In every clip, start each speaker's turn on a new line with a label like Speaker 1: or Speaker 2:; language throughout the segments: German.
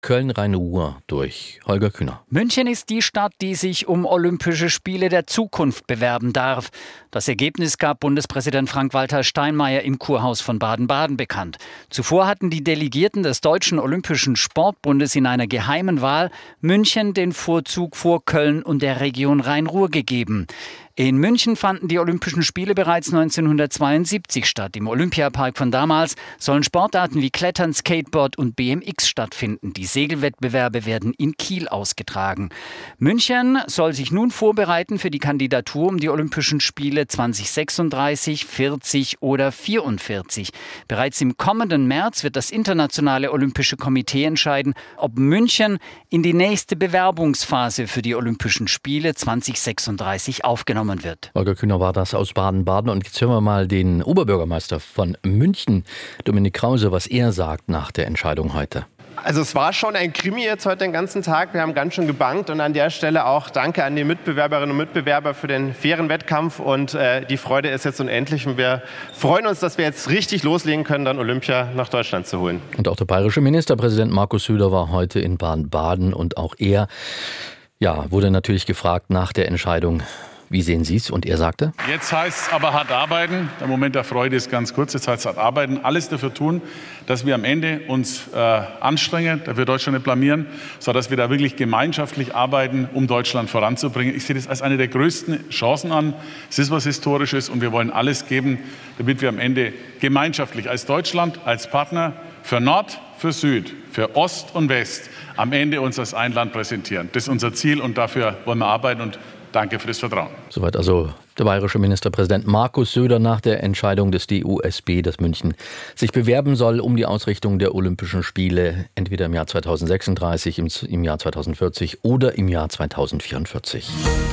Speaker 1: Köln-Rhein-Ruhr durch Holger Kühner.
Speaker 2: München ist die Stadt, die sich um Olympische Spiele der Zukunft bewerben darf. Das Ergebnis gab Bundespräsident Frank-Walter Steinmeier im Kurhaus von Baden-Baden bekannt. Zuvor hatten die Delegierten des Deutschen Olympischen Sportbundes in einer geheimen Wahl München den Vorzug vor Köln und der Region Rhein-Ruhr gegeben. In München fanden die Olympischen Spiele bereits 1972 statt. Im Olympiapark von damals sollen Sportarten wie Klettern, Skateboard und BMX stattfinden. Die Segelwettbewerbe werden in Kiel ausgetragen. München soll sich nun vorbereiten für die Kandidatur um die Olympischen Spiele 2036, 40 oder 44. Bereits im kommenden März wird das Internationale Olympische Komitee entscheiden, ob München in die nächste Bewerbungsphase für die Olympischen Spiele 2036 aufgenommen wird.
Speaker 1: Holger Kühner war das aus Baden-Baden. Und jetzt hören wir mal den Oberbürgermeister von München, Dominik Krause, was er sagt nach der Entscheidung heute.
Speaker 3: Also es war schon ein Krimi jetzt heute den ganzen Tag. Wir haben ganz schön gebangt und an der Stelle auch danke an die Mitbewerberinnen und Mitbewerber für den fairen Wettkampf und die Freude ist jetzt unendlich und wir freuen uns, dass wir jetzt richtig loslegen können, dann Olympia nach Deutschland zu holen.
Speaker 1: Und auch der bayerische Ministerpräsident Markus Söder war heute in Baden-Baden und auch er wurde natürlich gefragt nach der Entscheidung. Wie sehen Sie es? Und er sagte:
Speaker 4: Jetzt heißt es aber hart arbeiten. Der Moment der Freude ist ganz kurz. Jetzt heißt es hart arbeiten. Alles dafür tun, dass wir am Ende uns anstrengen, dass wir Deutschland nicht blamieren, sondern dass wir da wirklich gemeinschaftlich arbeiten, um Deutschland voranzubringen. Ich sehe das als eine der größten Chancen an. Es ist was Historisches und wir wollen alles geben, damit wir am Ende gemeinschaftlich als Deutschland, als Partner für Nord, für Süd, für Ost und West am Ende uns als ein Land präsentieren. Das ist unser Ziel und dafür wollen wir arbeiten und danke für das Vertrauen.
Speaker 1: Soweit also der bayerische Ministerpräsident Markus Söder nach der Entscheidung des DUSB, dass München sich bewerben soll um die Ausrichtung der Olympischen Spiele, entweder im Jahr 2036, im Jahr 2040 oder im Jahr 2044.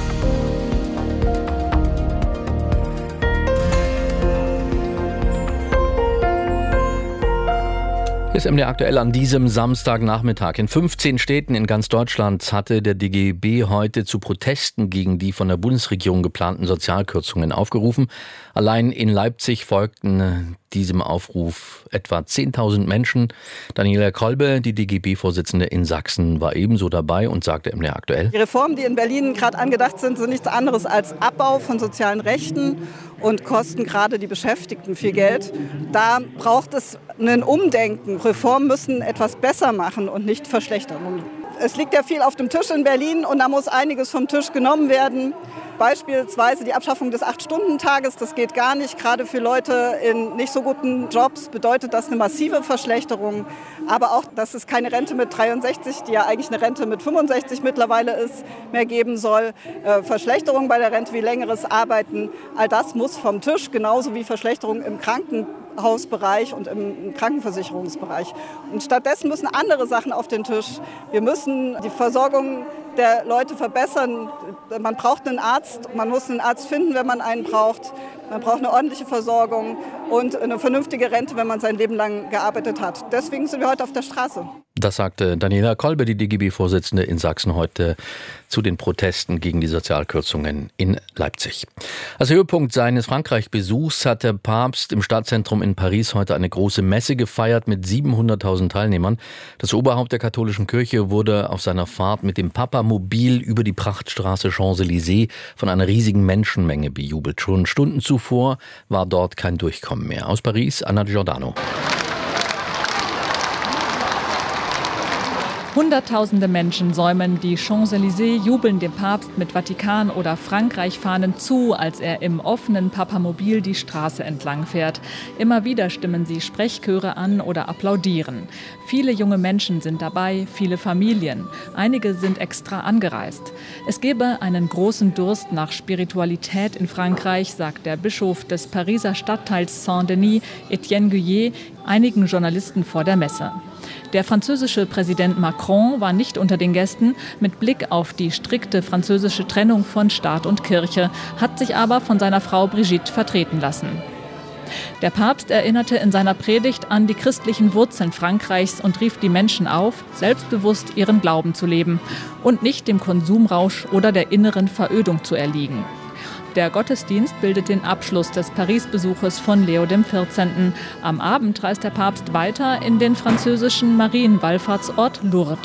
Speaker 1: Ist MDR aktuell an diesem Samstagnachmittag. In 15 Städten in ganz Deutschland hatte der DGB heute zu Protesten gegen die von der Bundesregierung geplanten Sozialkürzungen aufgerufen. Allein in Leipzig folgten diesem Aufruf etwa 10.000 Menschen. Daniela Kolbe, die DGB-Vorsitzende in Sachsen, war ebenso dabei und sagte MDR aktuell:
Speaker 5: Die Reformen, die in Berlin gerade angedacht sind nichts anderes als Abbau von sozialen Rechten und kosten gerade die Beschäftigten viel Geld. Da braucht es ein Umdenken. Reformen müssen etwas besser machen und nicht verschlechtern. Es liegt ja viel auf dem Tisch in Berlin und da muss einiges vom Tisch genommen werden. Beispielsweise die Abschaffung des 8-Stunden-Tages, das geht gar nicht. Gerade für Leute in nicht so guten Jobs bedeutet das eine massive Verschlechterung. Aber auch, dass es keine Rente mit 63, die ja eigentlich eine Rente mit 65 mittlerweile ist, mehr geben soll. Verschlechterung bei der Rente wie längeres Arbeiten, all das muss vom Tisch, genauso wie Verschlechterung im Krankenhausbereich und im Krankenversicherungsbereich. Und stattdessen müssen andere Sachen auf den Tisch. Wir müssen die Versorgung der Leute verbessern. Man braucht einen Arzt, man muss einen Arzt finden, wenn man einen braucht. Man braucht eine ordentliche Versorgung und eine vernünftige Rente, wenn man sein Leben lang gearbeitet hat. Deswegen sind wir heute auf der Straße.
Speaker 1: Das sagte Daniela Kolbe, die DGB-Vorsitzende in Sachsen, heute zu den Protesten gegen die Sozialkürzungen in Leipzig. Als Höhepunkt seines Frankreich-Besuchs hat der Papst im Stadtzentrum in Paris heute eine große Messe gefeiert mit 700.000 Teilnehmern. Das Oberhaupt der katholischen Kirche wurde auf seiner Fahrt mit dem Papamobil über die Prachtstraße Champs-Élysées von einer riesigen Menschenmenge bejubelt. Schon Stunden zuvor war dort kein Durchkommen mehr. Aus Paris, Anna Giordano.
Speaker 6: Hunderttausende Menschen säumen die Champs-Élysées, jubeln dem Papst mit Vatikan- oder Frankreich-Fahnen zu, als er im offenen Papamobil die Straße entlang fährt. Immer wieder stimmen sie Sprechchöre an oder applaudieren. Viele junge Menschen sind dabei, viele Familien. Einige sind extra angereist. Es gebe einen großen Durst nach Spiritualität in Frankreich, sagt der Bischof des Pariser Stadtteils Saint-Denis, Etienne Guyet, einigen Journalisten vor der Messe. Der französische Präsident Macron war nicht unter den Gästen. Mit Blick auf die strikte französische Trennung von Staat und Kirche, hat sich aber von seiner Frau Brigitte vertreten lassen. Der Papst erinnerte in seiner Predigt an die christlichen Wurzeln Frankreichs und rief die Menschen auf, selbstbewusst ihren Glauben zu leben und nicht dem Konsumrausch oder der inneren Verödung zu erliegen. Der Gottesdienst bildet den Abschluss des Paris-Besuches von Leo XIV. Am Abend reist der Papst weiter in den französischen Marienwallfahrtsort Lourdes.